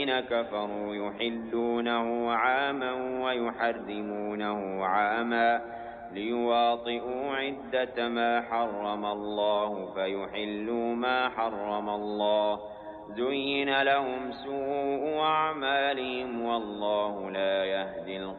الذين كفروا يحلونه عاما ويحرمونه عاما ليواطئوا عدة ما حرم الله فيحلوا ما حرم الله زين لهم سوء أعمالهم والله لا يهدي